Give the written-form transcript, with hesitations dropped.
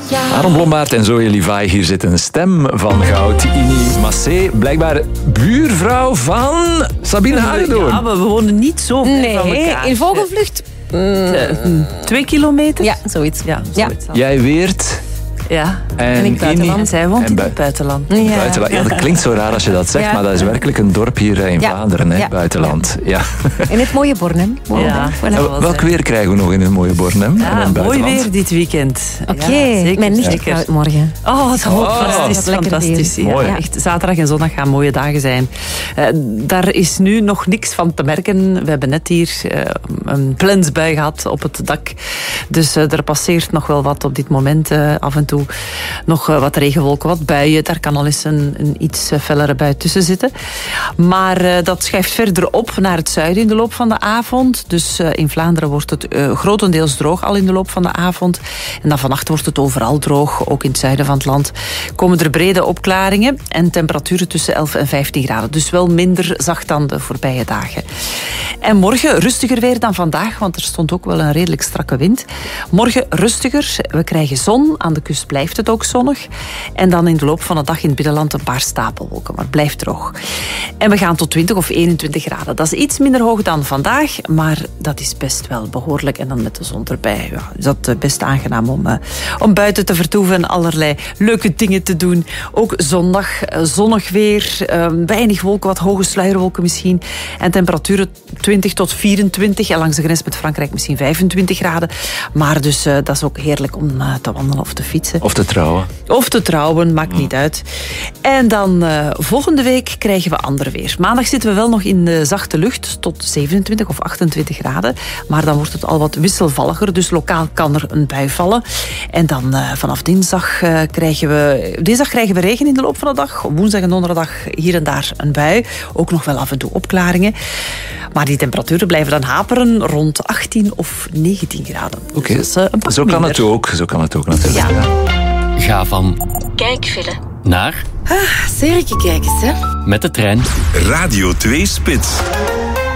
Aaron Blommaert en Zoe Levi. Hier zit een stem van goud. Ini Massé, blijkbaar buurvrouw van Sabine Hagedoorn. Ja, maar we wonen niet zo ver van elkaar. In vogelvlucht. 2 kilometer? Ja, zoiets. Ja, zoiets. Jij Weert. Ja. En ik buitenland. En zij woont in het buitenland. Ja. Buitenland. Ja, dat klinkt zo raar als je dat zegt, Ja. maar dat is werkelijk een dorp hier in Vlaanderen, hè, Ja. buitenland. Ja. In het mooie Bornem. Ja. Welk weer krijgen we nog in het mooie Bornem? En in Ja, het mooi buitenland? weer dit weekend. Oké, Ja, zeker, mijn nicht zeker. trouwt morgen. Oh, het is fantastisch. dat lekker Fantastisch. weer. Ja, Mooi. echt, zaterdag en zondag gaan mooie dagen zijn. Daar is nu nog niks van te merken. We hebben net hier een plensbui gehad op het dak. Dus er passeert nog wel wat op dit moment af en toe. Nog wat regenwolken, wat buien. Daar kan al eens een iets fellere bui tussen zitten. Maar dat schuift verder op naar het zuiden in de loop van de avond. Dus in Vlaanderen wordt het grotendeels droog al in de loop van de avond. En dan vannacht wordt het overal droog. Ook in het zuiden van het land komen er brede opklaringen. En temperaturen tussen 11 en 15 graden. Dus wel minder zacht dan de voorbije dagen. En morgen rustiger weer dan vandaag. Want er stond ook wel een redelijk strakke wind. Morgen rustiger. We krijgen zon. Aan de kust blijft het ook zonnig. En dan in de loop van de dag in het binnenland een paar stapelwolken. Maar het blijft droog. En we gaan tot 20 of 21 graden. Dat is iets minder hoog dan vandaag. Maar dat is best wel behoorlijk. En dan met de zon erbij. Ja, is dat best aangenaam om buiten te vertoeven. En allerlei leuke dingen te doen. Ook zondag zonnig weer. Weinig wolken, wat hoge sluierwolken misschien. En temperaturen 20 tot 24. En langs de grens met Frankrijk misschien 25 graden. Maar dus dat is ook heerlijk om te wandelen of te fietsen. Of te trouwen. Of te trouwen, maakt niet uit. En dan volgende week krijgen we ander weer. Maandag zitten we wel nog in de zachte lucht tot 27 of 28 graden. Maar dan wordt het al wat wisselvalliger. Dus lokaal kan er een bui vallen. En dan vanaf dinsdag krijgen we regen in de loop van de dag. Op woensdag en donderdag hier en daar een bui. Ook nog wel af en toe opklaringen. Maar die temperaturen blijven dan haperen rond 18 of 19 graden. Oké. Dus een pak Zo kan minder. het ook. Zo kan het ook natuurlijk. Ja. Ga van Kijkfile. naar Serietje kijken, hè. met de trein. Radio 2 Spits.